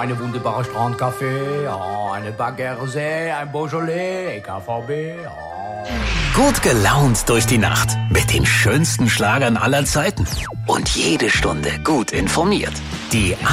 eine wunderbare Strandcafé, eine Bergkäse, ein Beaujolais, EKVB, Gut gelaunt durch die Nacht mit den schönsten Schlagern aller Zeiten. Und jede Stunde gut informiert. Die